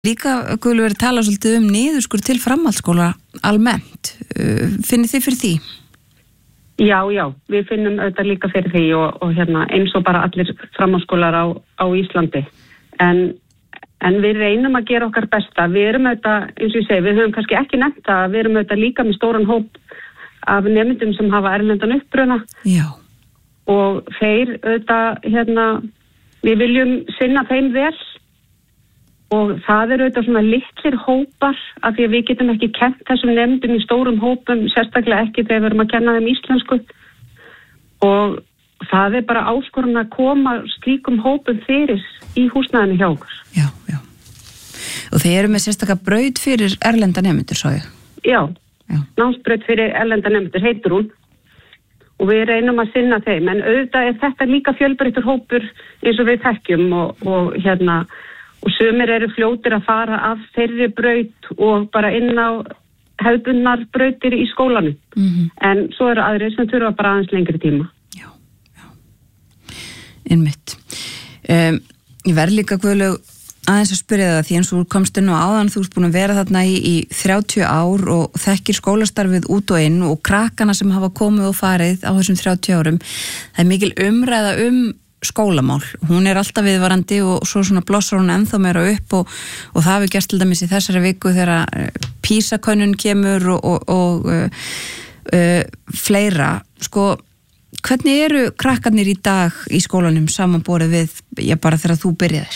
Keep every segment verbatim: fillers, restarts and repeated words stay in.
Líka Guðlaug verið að tala svolítið um niðurskurð til framhaldsskóla almennt. Finnið þið fyrir því? Já, já, við finnum auðvitað líka fyrir því og, og hérna, eins og bara allir framhaldsskólar á, á Íslandi. En, en við reynum að gera okkar besta. Við erum auðvitað, eins og ég segi, við höfum kannski ekki nefnt það, við erum auðvitað líka með stóran hóp af nemyndum sem hafa erlendan uppruna. Já. Og þeir auðvitað, hérna, við viljum sinna þeim vel. Og það eru auðvitað svona litlir hópar af því að við getum ekki kennt þessum nefndum í stórum hópum, sérstaklega ekki þegar við erum að kenna þeim íslensku. Og það er bara áskorun að koma slíkum hópum fyrir í húsnæðinu hjá okkur. Já, já. Og þeir eru með sérstaklega braut fyrir erlenda nefndur, svo ég? Já, já. Námsbraut fyrir erlenda nefndur, heitir hún. Og við reynum að sinna þeim. En auðvitað er þetta líka fjölbreyttur hópur eins og við þekkjum og, og hérna... Og sumir eru fljótir að fara af þeirri braut og bara inn á hefðbundnar brautir í skólanum. Mm-hmm. En svo eru aðrir sem þurfa bara aðeins lengri tíma. Já, já. Einmitt. Um, ég verð líka Guðlaug aðeins að spyrja það því eins og komst inn og áðan þú ert búin að vera þarna í, í þrjátíu ár og þekkir skólastarfið út og inn og krakkana sem hafa komið og farið á þessum þrjátíu árum. Það er mikil umræða um skólamál. Hún er alltaf viðvarandi og svo svona blossar hún ennþá meira upp og, og það hefur gerst til dæmis í þessari viku þegar PISA-könnun kemur og, og, og uh, uh, fleira. Sko, hvernig eru krakkarnir í dag í skólanum samanborið við, já bara þegar þú byrjaðir?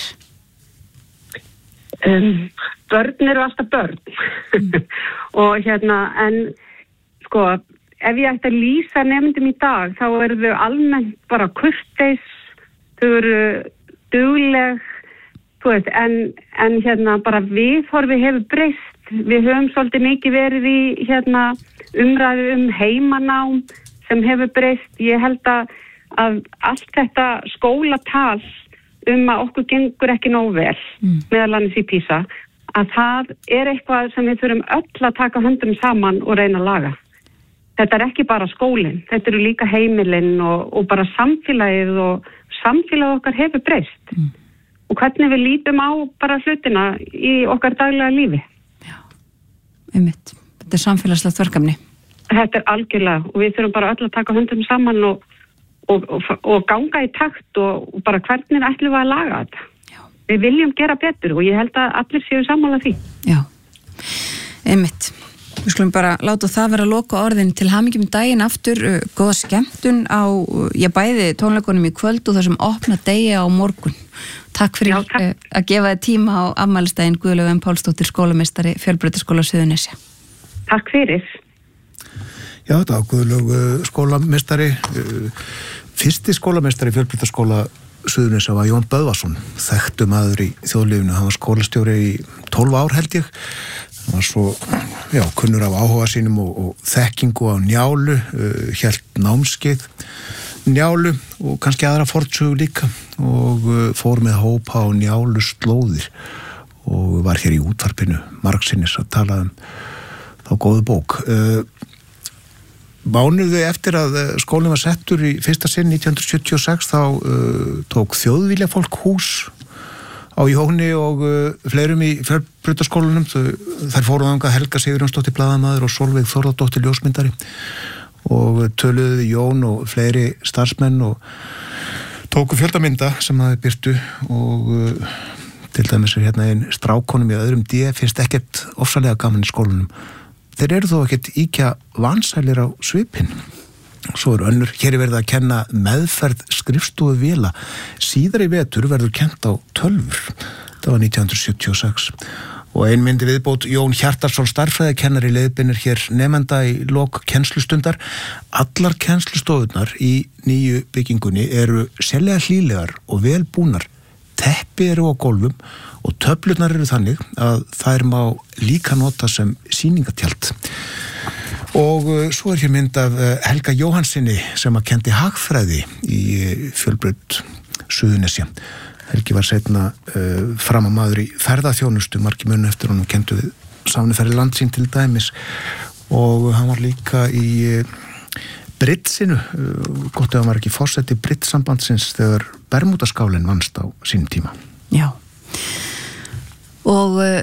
Um, börn eru alltaf börn. Mm. og hérna, en sko, ef ég ætti að lýsa nefndum í dag, þá eru þau almennt bara kurteis, þau eru dugleg, þú veist, en, en hérna bara viðhorfi hefur breyst. Við höfum svolítið mikið verið í hérna umræðu um heimanám sem hefur breyst. Ég held að, að allt þetta skólatal um að okkur gengur ekki nógu vel, mm. meðal annars í PISA, að það er eitthvað sem við þurfum öll að taka höndum saman og reyna að laga. Þetta er ekki bara skólinn, þetta eru líka heimilinn og, og bara samfélagið og samfélagið okkar hefur breyst. Mm. Og hvernig við lítum á bara hlutina í okkar daglega lífi. Já, einmitt. Þetta er samfélagslegt verkefni. Þetta er algjörlega og við þurfum bara öll að taka höndum saman og, og, og, og ganga í takt og, og bara hvernig ætlum við að laga þetta. Já. Við viljum gera betur og ég held að allir séu sammála því. Já, einmitt. Við skulum bara láta það vera að loka orðin til hamingjum daginn aftur, góða skemmtun á, ég bæði tónleikunum í kvöld og þessum opna degi á morgun. Takk fyrir Já, takk. að gefa þið tíma á afmælisdaginn Guðlaug M. Pálsdóttir, skólameistari Fjölbrautaskóla Suðurnesja. Takk fyrir. Já, þetta var Guðlaug skólameistari, fyrsti skólameistari Fjölbrautaskóla Suðurnesja var Jón Böðvarsson, þekktur maður í þjóðlífinu, hann var skólastjóri í tólf ár held ég. Það var svo, já, kunnur af áhuga sínum og, og þekkingu á Njálu, uh, hélt námskeið Njálu og kannski aðra fornsögu líka og uh, fór með hópa á Njálu slóðir og var hér í útvarpinu margsinnis að tala um þá góðu bók. Uh, mánuðu eftir að skólinn var settur í fyrsta sinn nítján hundruð sjötíu og sex þá uh, tók Þjóðviljafólk hús á Jóni og uh, fleirum í Fjölbrautaskólanum. Þær fóru þangað Helga Sigurjónsdóttir blaðamaður og Sólveig Þórðardóttir ljósmyndari og töluðu Jón og fleiri starfsmenn og tóku fjöldamynda sem það byrtu og uh, til dæmis er hérna einn strákonum í öðrum D finnst ekkert ofsalega gaman í skólanum. Þeir eru þó ekkert íkja vansælir á svipinn. Svo er önnur, hér er verið að kenna meðferð skrifstofu véla. Síðar í vetur verður kennt á tölvur. Það var nítján hundruð sjötíu og sex. Og ein myndi viðbót Jón Hjartarson starffræðikennari leiðbeinir hér nemenda í lok kennslustundar. Allar kennslustofunar í nýju byggingunni eru sérlega hlýlegar og vel búnar. Teppi eru á gólfum og töflurnar eru þannig að þær má líka nota sem sýningatjald. Og svo er hér mynd af Helga Jóhannsinni sem að kendi hagfræði í Fjölbraut Suðurnesja. Helgi var seinna uh, framamaður í ferðaþjónustu, margir munu eftir honum kendu við samneferði Landsýn til dæmis og hann var líka í uh, Britsinu, uh, gott ef hann var ekki forseti Britsambandsins þegar Bermúdaskálinn vannst á sínum tíma. Já. og uh,